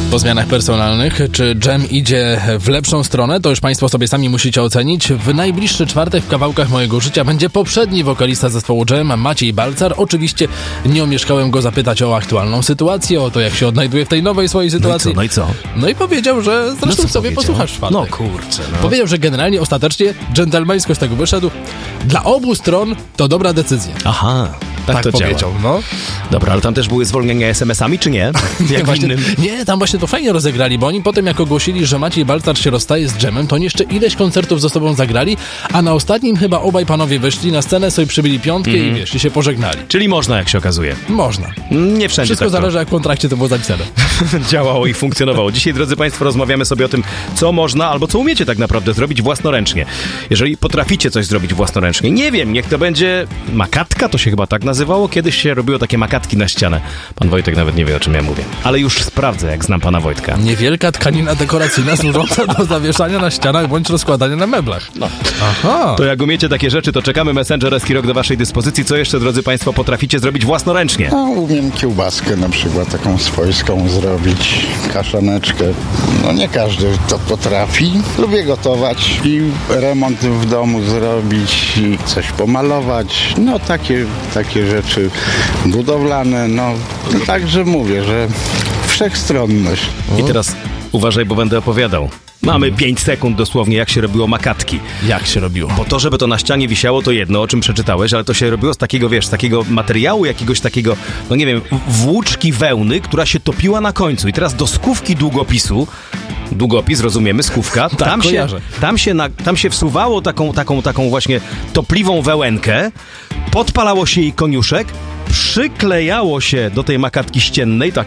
Po zmianach personalnych, czy dżem idzie w lepszą stronę, to już Państwo sobie sami musicie ocenić. W najbliższy czwartek w kawałkach mojego życia będzie poprzedni wokalista zespołu Dżem, Maciej Balcar. Oczywiście nie omieszkałem go zapytać o aktualną sytuację, o to, jak się odnajduje w tej nowej swojej sytuacji. No i co? No i powiedział, że zresztą sobie posłuchasz w czwartek. No kurczę, no. Powiedział, że generalnie, ostatecznie, dżentelmeńsko z tego wyszedł. Dla obu stron to dobra decyzja. Aha, tak to powiedział, działa. no. Dobra, ale tam też były zwolnienia SMS-ami, czy nie? Jak w innym? Nie, tam właśnie to fajnie rozegrali, bo oni potem jak ogłosili, że Maciej Balcar się rozstaje z Dżemem, to oni jeszcze ileś koncertów ze sobą zagrali, a na ostatnim chyba obaj panowie wyszli na scenę, sobie przybili piątkę i wiesz, i się pożegnali. Czyli można, jak się okazuje. Można. Nie wszędzie Wszystko tak zależy, jak w kontrakcie to było zapisane. działało i funkcjonowało. Dzisiaj, drodzy Państwo, rozmawiamy sobie o tym, co można albo co umiecie tak naprawdę zrobić własnoręcznie. Jeżeli potraficie coś zrobić własnoręcznie. Nie wiem, niech to będzie makatka, to się chyba tak nazywało. Kiedyś się robiło takie makatki na ścianę. Pan Wojtek nawet nie wie, o czym ja mówię. Ale już sprawdzę, jak znam pana Wojtka. Niewielka tkanina dekoracyjna służąca do zawieszania na ścianach bądź rozkładania na meblach. No. Aha. To jak umiecie takie rzeczy, to czekamy. Messenger Eskirok do waszej dyspozycji. Co jeszcze, drodzy Państwo, potraficie zrobić własnoręcznie? No, umiem kiełbaskę na przykład taką swojską zrobić, kaszaneczkę. No nie każdy to potrafi. Lubię gotować i remont w domu zrobić, i coś pomalować. No takie rzeczy budowlane. No także mówię, że wszechstronność. I teraz uważaj, bo będę opowiadał. Mamy 5 sekund dosłownie, jak się robiło makatki. Jak się robiło? Bo to, żeby to na ścianie wisiało, to jedno, o czym przeczytałeś, ale to się robiło z takiego, wiesz, z takiego materiału, jakiegoś takiego, no nie wiem, włóczki wełny, która się topiła na końcu. I teraz do skówki długopisu, długopis, rozumiemy, skówka, tam się wsuwało taką właśnie topliwą wełenkę, podpalało się jej koniuszek, przyklejało się do tej makatki ściennej, tak